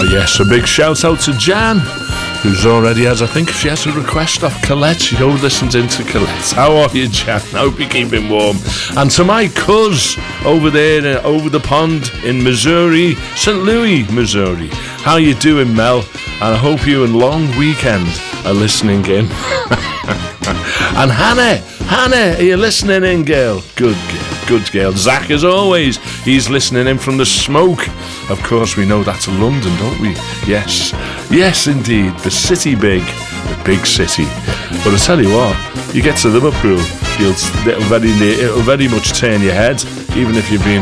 Yes, a big shout out to Jan, who's already has, I think she has a request off Colette. She always listens into Colette. How are you, Jan? I hope you're keeping warm. And to my cuz over there, over the pond in Missouri, St. Louis, Missouri. How you doing, Mel? And I hope you and long weekend are listening in. And Hannah, are you listening in, girl? Good girl. Zach, as always, he's listening in from the smoke. Of course, we know that's London, don't we? Yes, indeed. The city big. The big city. But I tell you what, you get to Liverpool, it'll very much turn your head, even if you've been